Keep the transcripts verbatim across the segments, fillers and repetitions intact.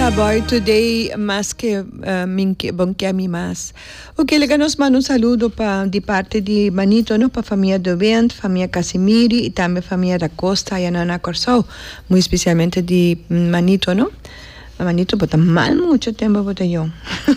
Hola boy, today más que uh, min que bom que a mim mais. O que lega nos manda um saludo pa, de parte de Manito, no, para a família do Vento, família Casimiri e também família da Costa e a Nana Corsau, muito especialmente de Manito, no? Manito bota mal muito tempo bota eu.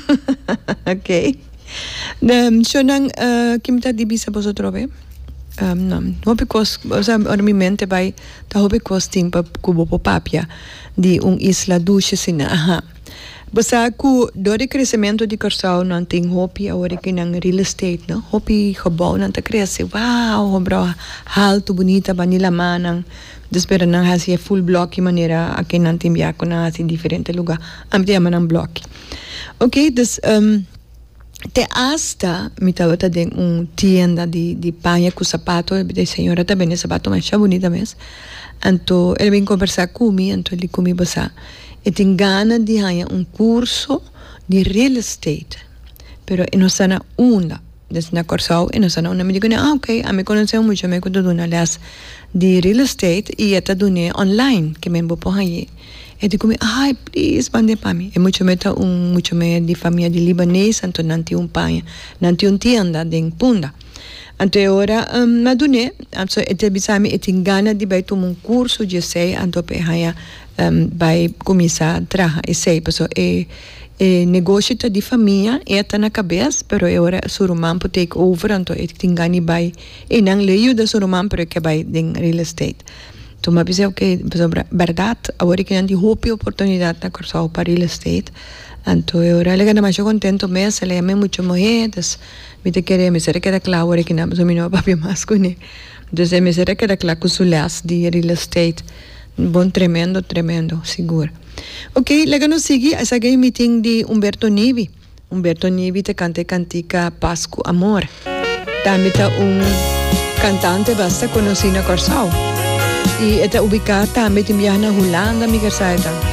Ok. Um, so nang uh, kimta di bisa vosotros ve? Um, não, hope kos, o sea, ormamente vai, ta hope kos timpa kubo po papia de um isla duche sina, aha. Basta ku door crescimento de Corsau não tem hope agora que nang real estate, no? Hope gebouw não ta cresce, wow, bro, alto bonita banila manang, despera nang hasi full block de maneira aqui não tem biaco na hasi diferente lugar, amte manang block. Ok, dus um, te hasta mi estava tendo um tienda de de panha com sapato, a senhora também sapato mais bonita mesmo. Então ele vem conversar comigo, então ele comigo basa. E tem gana de ganhar um curso de real estate, pero não está na uma, desde na Corsau, e não está na uma. Me digo, ah, ok, a me conheceu muito, me contou de uma las de real estate e está dando online que me vou por aí. E digo, ai, please, mande para mim. E muito meta um muito me de família de libanês, então não tinha um pai, não tinha um tienda de Punda. Então agora um, na dune, então e te bisami e tem gana de vai tomar um curso de sei, então pe haya um, vai começar a trabalhar e sei, pessoal, e e negócio de família é tá na cabeça, pero agora surumam pode take over, então e tem gana vai e não leio da surumam, pero que vai de real estate. Então, me pensei que, verdade, agora que não tem hope oportunidade na Corsau para real estate. Então, agora ele é mais contento mesmo, ele é muito moedas, me te querer, me será que era claro, agora que não, sou meu papi mais com ele. Então, me será que era claro que o las de real estate, bom, tremendo, tremendo, seguro. Ok, lega nos seguir, essa é a meeting de Humberto Nivi. Humberto Nivi te canta cantica Pasco Amor. Também está um cantante bastante conhecido na Corsau. E está ubicada também em Holanda, amiga Saita.